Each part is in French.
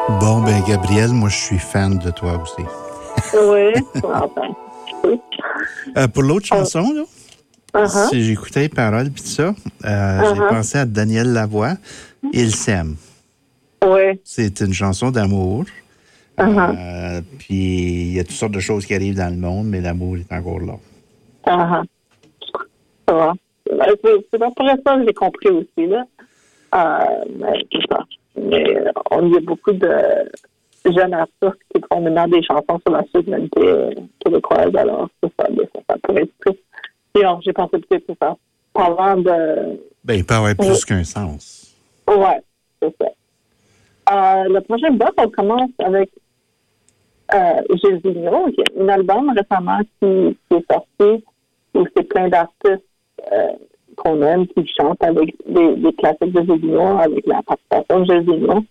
Bon, ben Gabrielle, moi je suis fan de toi aussi. Oui, enfin. Oui. Pour l'autre chanson, là, Uh-huh. si j'écoutais les paroles puis tout ça, j'ai pensé à Daniel Lavoie, Il s'aime. Oui. C'est une chanson d'amour. Uh-huh. Puis il y a toutes sortes de choses qui arrivent dans le monde, mais l'amour est encore là. Uh-huh. Ça va. C'est pas pour ça que j'ai compris aussi, là. Mais c'est ça. Mais on y a beaucoup de jeunes artistes qui font maintenant des chansons sur la souveraineté québécoise, alors c'est ça, ça pourrait être plus. Et alors, j'ai pensé peut-être que ça. Parlant de. Ben, il peut avoir plus qu'un sens. Ouais, c'est ça. Le prochain bloc, on commence avec Gésigno, qui est un album récemment qui est sorti où c'est plein d'artistes qu'on aime, qui chantent avec des classiques de Gésigno, avec la participation de Gésigno.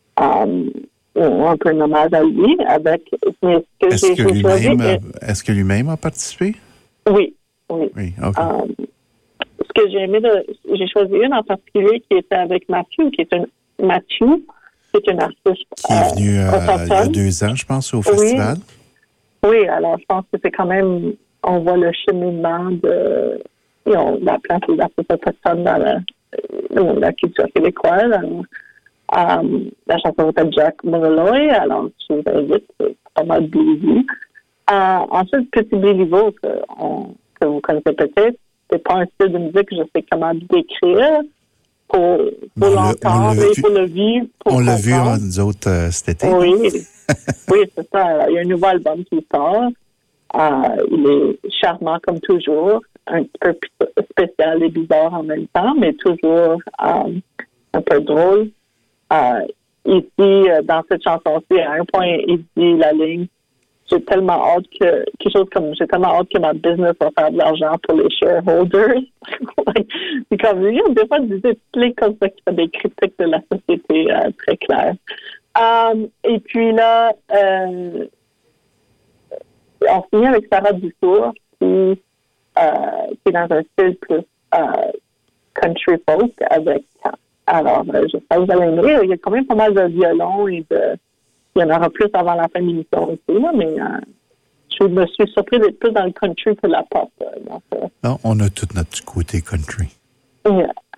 Un peu un hommage à lui, avec Est-ce que lui-même a participé? Oui. Oui, OK. Ce que j'ai aimé, j'ai choisi une en particulier qui était avec Mathieu, qui est un artiste qui est venu il y a 2 ans, je pense, au festival. Oui, alors je pense que c'est quand même, on voit le cheminement de la place des artistes autochtones dans la culture québécoise. Alors, la chanson s'appelle Jack Morelloy, alors je vous invite, c'est pas mal bluesy. Ensuite, Petit Béliveau, que vous connaissez peut-être, c'est pas un style de musique que je sais comment décrire pour l'entendre et pour le vivre. On l'a vu, nous autres, cet été. Oui, oui, c'est ça. Il y a un nouveau album qui sort. Il est charmant comme toujours, un peu spécial et bizarre en même temps, mais toujours un peu drôle. Ici, dans cette chanson-ci, à un point, il dit la ligne: j'ai tellement hâte que ma business va faire de l'argent pour les shareholders. C'est comme, des fois, des expliques comme ça qui fait des critiques de la société très claires. Et puis là, on finit avec Sarah Dufour, qui est dans un style plus country folk avec. Alors, j'espère que vous allez aimer. Il y a quand même pas mal de violons et il y en aura plus avant la fin de l'émission aussi, là, mais je me suis surpris d'être plus dans le country que la pop. Non, on a tout notre côté country. Yeah.